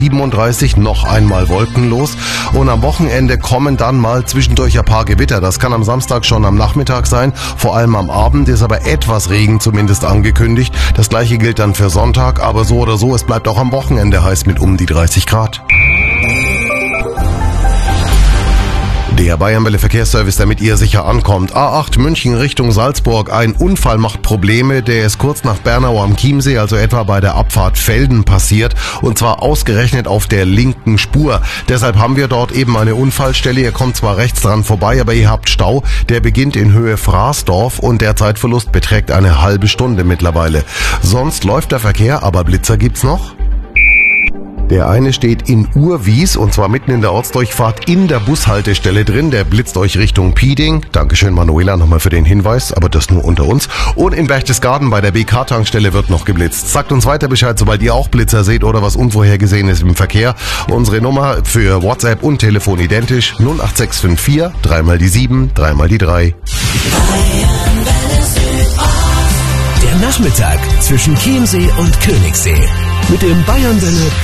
37 noch einmal wolkenlos und am Wochenende kommen dann mal zwischendurch ein paar Gewitter. Das kann am Samstag schon am Nachmittag sein, vor allem am Abend ist aber etwas Regen zumindest angekündigt. Das gleiche gilt dann für Sonntag, aber so oder so, es bleibt auch am Wochenende heiß mit um die 30 Grad. Der Bayernwelle Verkehrsservice, damit ihr sicher ankommt. A8 München Richtung Salzburg. Ein Unfall macht Probleme. Der ist kurz nach Bernau am Chiemsee, also etwa bei der Abfahrt Velden passiert. Und zwar ausgerechnet auf der linken Spur. Deshalb haben wir dort eben eine Unfallstelle. Ihr kommt zwar rechts dran vorbei, aber ihr habt Stau. Der beginnt in Höhe Fraßdorf und der Zeitverlust beträgt eine halbe Stunde mittlerweile. Sonst läuft der Verkehr, aber Blitzer gibt's noch. Der eine steht in Urwies und zwar mitten in der Ortsdurchfahrt in der Bushaltestelle drin. Der blitzt euch Richtung Pieding. Dankeschön Manuela nochmal für den Hinweis, aber das nur unter uns. Und in Berchtesgaden bei der BK-Tankstelle wird noch geblitzt. Sagt uns weiter Bescheid, sobald ihr auch Blitzer seht oder was Unvorhergesehenes im Verkehr. Unsere Nummer für WhatsApp und Telefon identisch 08654 3 mal die 7, 3 mal die 3. Der Nachmittag zwischen Chiemsee und Königssee mit dem Bayernwelle